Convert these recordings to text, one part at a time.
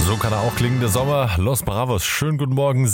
So kann er auch klingen, der Sommer. Los Bravos, schönen guten Morgen,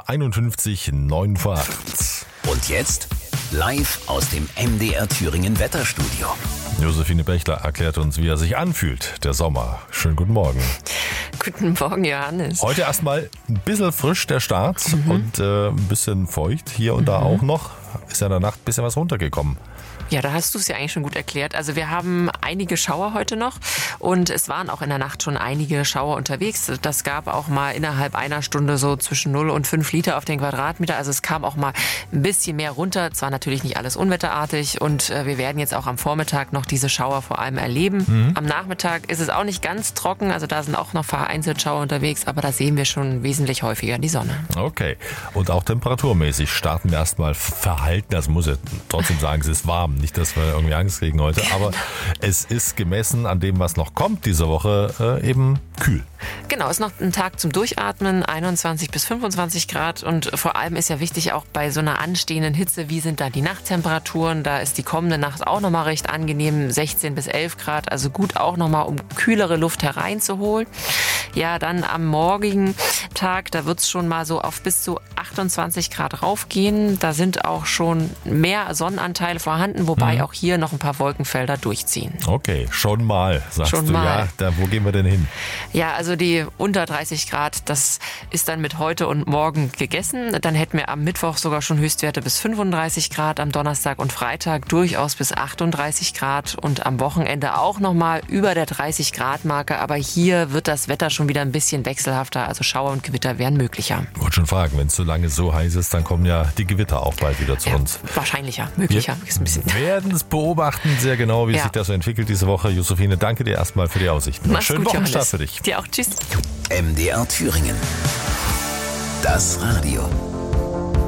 7.51 Uhr, 9 vor 8. Und jetzt live aus dem MDR Thüringen Wetterstudio. Josephine Bechler erklärt uns, wie er sich anfühlt, der Sommer. Schönen guten Morgen. Guten Morgen, Johannes. Heute erstmal ein bisschen frisch, der Start, und ein bisschen feucht hier und da auch noch. Ist ja in der Nacht ein bisschen was runtergekommen. Ja, da hast du es ja eigentlich schon gut erklärt. Also wir haben einige Schauer heute noch und es waren auch in der Nacht schon einige Schauer unterwegs. Das gab auch mal innerhalb einer Stunde so zwischen 0 und 5 Liter auf den Quadratmeter. Also es kam auch mal ein bisschen mehr runter. Zwar natürlich nicht alles unwetterartig und wir werden jetzt auch am Vormittag noch diese Schauer vor allem erleben. Am Nachmittag ist es auch nicht ganz trocken, also da sind auch noch vereinzelt Schauer unterwegs, aber da sehen wir schon wesentlich häufiger die Sonne. Okay, und auch temperaturmäßig starten wir erstmal verhalten. Das muss ich trotzdem sagen, es ist warm. Nicht, dass wir irgendwie Angst kriegen heute, aber es ist gemessen an dem, was noch kommt diese Woche, eben kühl. Genau, ist noch ein Tag zum Durchatmen, 21 bis 25 Grad und vor allem ist ja wichtig auch bei so einer anstehenden Hitze, wie sind da die Nachttemperaturen? Da ist die kommende Nacht auch nochmal recht angenehm, 16 bis 11 Grad, also gut auch nochmal, um kühlere Luft hereinzuholen. Ja, dann am morgigen Tag, da wird es schon mal so auf bis zu 28 Grad raufgehen. Da sind auch schon mehr Sonnenanteile vorhanden, wobei auch hier noch ein paar Wolkenfelder durchziehen. Okay, schon mal, sagst schon du. mal. Ja, wo gehen wir denn hin? Ja, also die unter 30 Grad, das ist dann mit heute und morgen gegessen. Dann hätten wir am Mittwoch sogar schon Höchstwerte bis 35 Grad, am Donnerstag und Freitag durchaus bis 38 Grad und am Wochenende auch nochmal über der 30 Grad Marke. Aber hier wird das Wetter schon wieder ein bisschen wechselhafter, also Schauer und Gewitter wären möglicher. Ich wollte schon fragen, wenn es so lange so heiß ist, dann kommen ja die Gewitter auch bald wieder zu uns. Wahrscheinlicher, möglicher. Wir werden es beobachten, sehr genau, wie sich das so entwickelt diese Woche. Josephine, danke dir erstmal für die Aussichten. Mach's Schönen gut, Wochenstart Johannes. für dich. Dir auch, tschüss. MDR Thüringen. Das Radio.